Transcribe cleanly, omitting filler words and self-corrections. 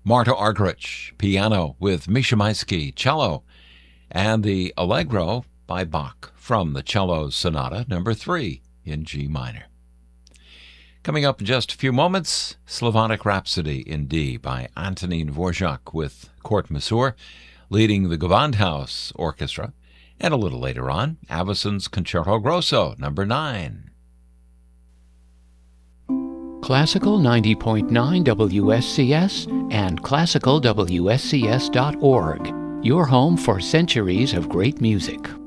Marta Argerich, piano with Misha Maisky, cello, and the Allegro by Bach from the Cello Sonata number 3 in G minor. Coming up in just a few moments, Slavonic Rhapsody in D by Antonín Dvorak with Kurt Masur leading the Gewandhaus Orchestra, and a little later on, Aveson's Concerto Grosso number 9. Classical 90.9 WSCS and classicalwscs.org, your home for centuries of great music.